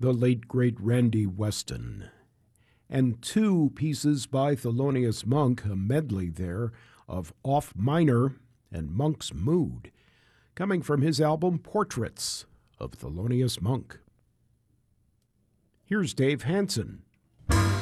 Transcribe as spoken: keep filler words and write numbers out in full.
the late great Randy Weston. And two pieces by Thelonious Monk, a medley there of Off Minor and Monk's Mood, coming from his album Portraits of Thelonious Monk. Here's Dave Hansen.